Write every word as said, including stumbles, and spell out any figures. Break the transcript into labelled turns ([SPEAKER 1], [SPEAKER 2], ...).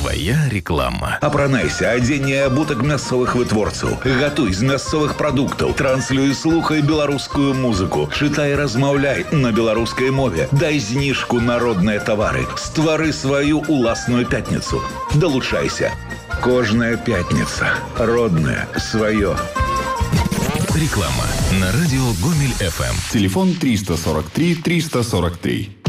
[SPEAKER 1] Твоя реклама.
[SPEAKER 2] Апранайся, адзенне абутак мясцовых вытворцаў. Гатуй з мясцовых прадуктаў. Транслюй, слухай беларускую музыку. Чытай, размаўляй на беларускай мове. Дай зніжку на родныя тавары. Ствары сваю уласную пятніцу. Далучайся. Кожная пятница. Родное. Свое.
[SPEAKER 1] Реклама на радио Гомель эф эм.
[SPEAKER 3] Телефон триста сорок три триста сорок три.